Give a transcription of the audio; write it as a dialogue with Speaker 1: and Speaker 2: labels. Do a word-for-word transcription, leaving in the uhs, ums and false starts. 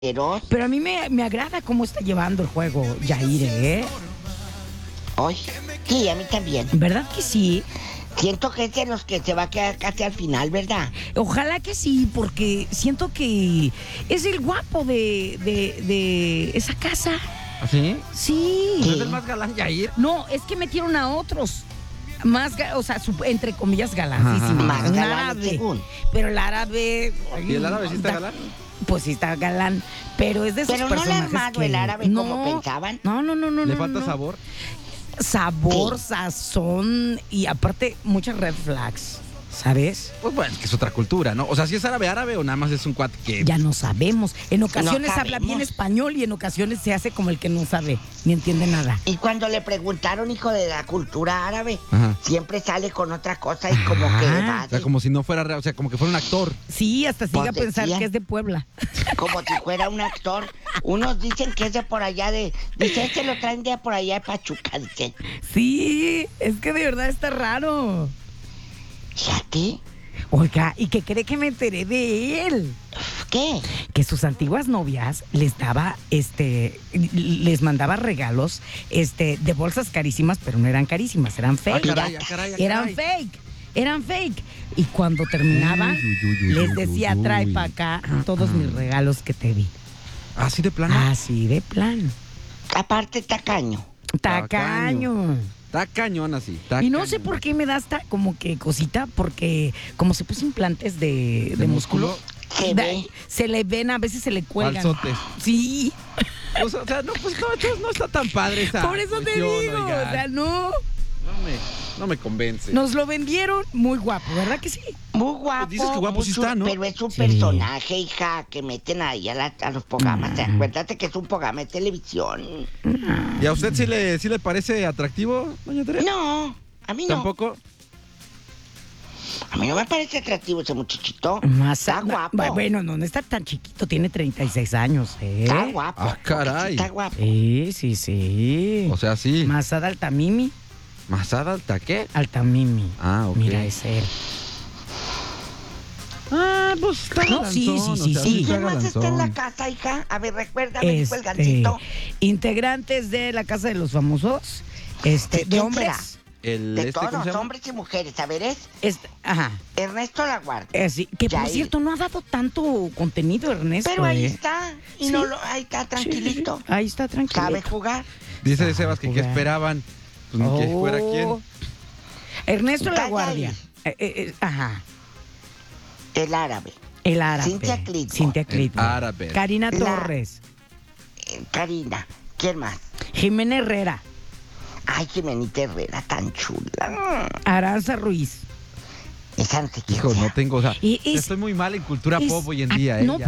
Speaker 1: Pero a mí me, me agrada cómo está llevando el juego Yair, ¿eh?
Speaker 2: Hoy, sí, a mí también.
Speaker 1: ¿Verdad que sí?
Speaker 2: Siento que es de los que se va a quedar casi al final, ¿verdad?
Speaker 1: Ojalá que sí, porque siento que es el guapo de, de, de esa casa.
Speaker 3: ¿Así?
Speaker 1: Sí.
Speaker 3: ¿No es el más galán Yair?
Speaker 1: No, es que metieron a otros. Más, o sea, su, entre comillas, galancísimo.
Speaker 2: Más
Speaker 1: Un
Speaker 2: galán,
Speaker 1: árabe.
Speaker 2: según.
Speaker 1: Pero el árabe...
Speaker 3: ¿Y el árabe sí está
Speaker 1: da-
Speaker 3: galán?
Speaker 1: Pues sí está galán, pero es de esos
Speaker 2: Pero no le ha
Speaker 1: personajes
Speaker 2: armado
Speaker 1: que...
Speaker 2: el árabe como pensaban.
Speaker 1: No, no, no, no.
Speaker 3: ¿Le
Speaker 1: no,
Speaker 3: falta
Speaker 1: no.
Speaker 3: sabor?
Speaker 1: Sabor,
Speaker 2: Sí.
Speaker 1: sazón y aparte muchas red flags, ¿sabes?
Speaker 3: Pues bueno, es que es otra cultura, ¿no? O sea, si es árabe árabe o nada más es un cuate que...
Speaker 1: Ya no sabemos. En ocasiones
Speaker 2: No
Speaker 1: habla bien
Speaker 2: sabemos.
Speaker 1: español y en ocasiones se hace como el que no sabe, ni entiende nada.
Speaker 2: Y cuando le preguntaron, hijo de la cultura árabe,
Speaker 3: Ajá.
Speaker 2: siempre sale con otra cosa y como
Speaker 1: Ah.
Speaker 2: que
Speaker 3: O
Speaker 2: evade,
Speaker 3: sea, como si no fuera real, o sea, como que fuera un actor.
Speaker 1: Sí, hasta se
Speaker 2: Pues
Speaker 1: llega a pensar
Speaker 2: decía.
Speaker 1: que es de Puebla.
Speaker 2: como si fuera un actor. Unos dicen que es de por allá de... Dice, este lo traen de por allá de Pachuca, dicen.
Speaker 1: Sí, es que de verdad está raro.
Speaker 2: Fíjate,
Speaker 1: Oiga, ¿y qué cree que me enteré de él?
Speaker 2: ¿qué?
Speaker 1: Que sus antiguas novias les daba, este, les mandaba regalos, este, de bolsas carísimas, pero no eran carísimas, eran
Speaker 3: Ah,
Speaker 1: fake.
Speaker 3: caray, ah, caray, ah,
Speaker 1: Eran
Speaker 3: caray.
Speaker 1: fake, eran fake. Y cuando terminaba,
Speaker 3: Uy, uy, uy, uy,
Speaker 1: les
Speaker 3: uy,
Speaker 1: decía,
Speaker 3: uy.
Speaker 1: trae para acá todos mis regalos que te di.
Speaker 3: ¿Así de plano?
Speaker 1: Así de plano.
Speaker 2: Aparte, tacaño.
Speaker 1: Tacaño.
Speaker 3: Está cañón así. está
Speaker 1: Y no
Speaker 3: cañón.
Speaker 1: sé por qué me da hasta como que cosita, porque como se puso implantes de, de,
Speaker 3: ¿De
Speaker 1: músculo,
Speaker 3: músculo?
Speaker 2: Se
Speaker 1: da-
Speaker 2: ve.
Speaker 1: se le ven, a veces se le cuelgan.
Speaker 3: Falsotes.
Speaker 1: Sí,
Speaker 3: Pues, o sea, no, pues no, entonces no está tan padre esa
Speaker 1: por eso te
Speaker 3: cuestión,
Speaker 1: digo,
Speaker 3: oigan.
Speaker 1: o sea, no,
Speaker 3: No me, no me convence.
Speaker 1: nos lo vendieron muy guapo, ¿verdad que sí?
Speaker 2: Muy guapo.
Speaker 3: dices que guapo
Speaker 2: muy
Speaker 3: sí
Speaker 2: su-
Speaker 3: está, ¿no?
Speaker 2: Pero es un
Speaker 1: Sí.
Speaker 2: personaje, hija, que meten ahí a, la- a los programas.
Speaker 1: Mm.
Speaker 2: Acuérdate que es un programa de televisión.
Speaker 3: ¿Y a usted sí le, sí le parece atractivo, doña Tere?
Speaker 2: No, a mí no.
Speaker 3: ¿Tampoco?
Speaker 2: A mí no me parece atractivo ese muchachito.
Speaker 1: Más
Speaker 2: Está guapo.
Speaker 1: Bueno, no, no está tan chiquito, tiene treinta y seis años, ¿eh?
Speaker 2: Está guapo.
Speaker 3: Ah, caray.
Speaker 2: Está guapo.
Speaker 1: Sí, sí, sí.
Speaker 3: O sea, sí.
Speaker 1: Masada Altamimi,
Speaker 3: ¿Masada alta qué?
Speaker 1: Altamimi.
Speaker 3: Ah, ok.
Speaker 1: Mira, es él.
Speaker 3: Ah, pues está
Speaker 1: No, sí,
Speaker 3: galanzón,
Speaker 1: sí, sí,
Speaker 3: o sea,
Speaker 1: sí.
Speaker 3: está
Speaker 2: ¿Quién más está en la
Speaker 3: galanzón.
Speaker 2: casa, hija? A ver, recuérdame, dijo el
Speaker 1: Este,
Speaker 2: gancito.
Speaker 1: integrantes de la Casa de los Famosos, este,
Speaker 2: ¿De
Speaker 1: de
Speaker 2: quién
Speaker 1: hombres.
Speaker 3: El,
Speaker 2: De
Speaker 3: este, ¿cómo se
Speaker 2: todos,
Speaker 3: llama?
Speaker 2: hombres y mujeres. A ver, es
Speaker 1: Este, ajá.
Speaker 2: Ernesto Laguardia.
Speaker 1: Eh, sí, que por
Speaker 2: Yair.
Speaker 1: cierto no ha dado tanto contenido, Ernesto.
Speaker 2: Pero ahí
Speaker 1: eh.
Speaker 2: está. Y
Speaker 1: Sí.
Speaker 2: no lo, ahí está,
Speaker 1: Sí,
Speaker 2: tranquilito.
Speaker 1: sí, sí. Ahí está tranquilo.
Speaker 2: Sabe jugar.
Speaker 3: Dice
Speaker 1: Ah,
Speaker 3: Sebas que qué
Speaker 1: jugar.
Speaker 3: esperaban. Pues ni que fuera quién.
Speaker 1: Ernesto
Speaker 2: Está
Speaker 1: Laguardia.
Speaker 2: Yair.
Speaker 1: Eh, eh, eh, ajá.
Speaker 2: El árabe.
Speaker 1: El árabe.
Speaker 2: Cintia Clitbo.
Speaker 1: Cintia
Speaker 3: El
Speaker 1: Clitbo.
Speaker 3: árabe.
Speaker 1: Karina
Speaker 2: La-
Speaker 1: Torres.
Speaker 2: eh, Karina. ¿Quién más?
Speaker 1: Jimena Herrera.
Speaker 2: Ay, Jimenita Herrera, tan chula.
Speaker 1: Aranza Ruiz.
Speaker 2: Esa no sé quién
Speaker 3: Hijo,
Speaker 2: sea.
Speaker 3: no tengo, o sea,
Speaker 1: Y es-
Speaker 3: estoy muy mal en cultura
Speaker 1: es-
Speaker 3: pop hoy en
Speaker 1: ah,
Speaker 3: día, ¿eh?
Speaker 1: no,
Speaker 3: Ya.